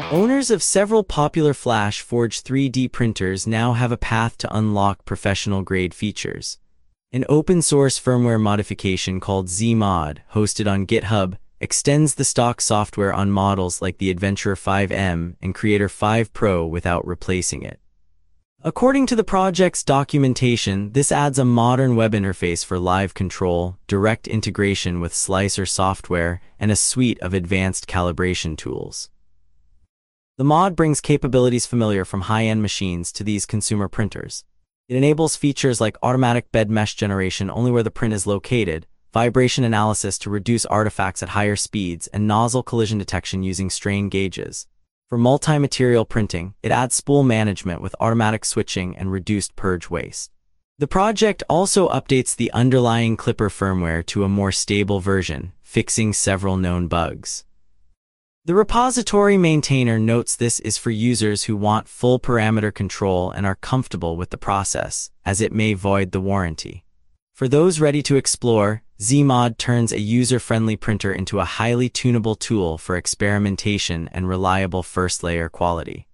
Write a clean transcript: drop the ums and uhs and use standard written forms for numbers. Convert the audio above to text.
Owners of several popular Flash Forge 3D printers now have a path to unlock professional-grade features. An open-source firmware modification called ZMod, hosted on GitHub, extends the stock software on models like the Adventurer 5M and Creator 5 Pro without replacing it. According to the project's documentation, this adds a modern web interface for live control, direct integration with Slicer software, and a suite of advanced calibration tools. The mod brings capabilities familiar from high-end machines to these consumer printers. It enables features like automatic bed mesh generation only where the print is located, vibration analysis to reduce artifacts at higher speeds, and nozzle collision detection using strain gauges. For multi-material printing, it adds spool management with automatic switching and reduced purge waste. The project also updates the underlying Klipper firmware to a more stable version, fixing several known bugs. The repository maintainer notes this is for users who want full parameter control and are comfortable with the process, as it may void the warranty. For those ready to explore, ZMod turns a user-friendly printer into a highly tunable tool for experimentation and reliable first-layer quality.